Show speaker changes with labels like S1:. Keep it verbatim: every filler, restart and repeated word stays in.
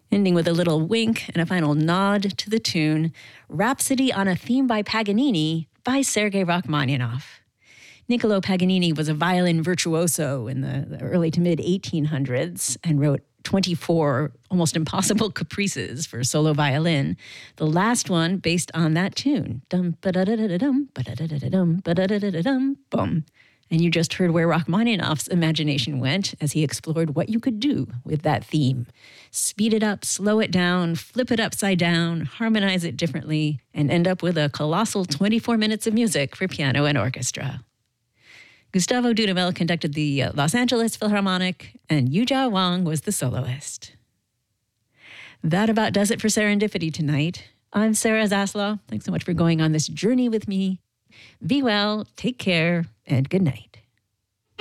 S1: ending with a little wink and a final nod to the tune, Rhapsody on a Theme by Paganini by Sergei Rachmaninoff. Niccolo Paganini was a violin virtuoso in the, the early to mid eighteen hundreds and wrote twenty-four almost impossible caprices for solo violin, the last one based on that tune. Dum ba-da-da-da-da-dum, ba-da-da-da-da-dum, ba-da-da-da-da-dum, boom. And you just heard where Rachmaninoff's imagination went as he explored what you could do with that theme. Speed it up, slow it down, flip it upside down, harmonize it differently, and end up with a colossal twenty-four minutes of music for piano and orchestra. Gustavo Dudamel conducted the uh, Los Angeles Philharmonic, and Yujia Wang was the soloist. That about does it for Serendipity tonight. I'm Sarah Zaslow. Thanks so much for going on this journey with me. Be well, take care, and good night.